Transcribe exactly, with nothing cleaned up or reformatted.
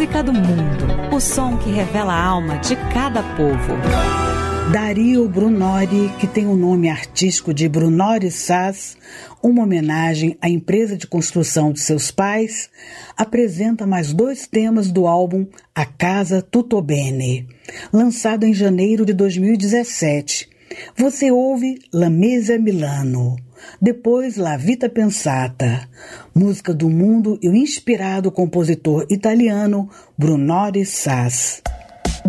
música do mundo, o som que revela a alma de cada povo. Dario Brunori, que tem o nome artístico de Brunori Sass, uma homenagem à empresa de construção de seus pais, apresenta mais dois temas do álbum A Casa Tutto Bene, lançado em janeiro de dois mil e dezessete. Você ouve La Mesa Milano, depois La Vita Pensata, música do mundo e o inspirado compositor italiano Brunori Sass.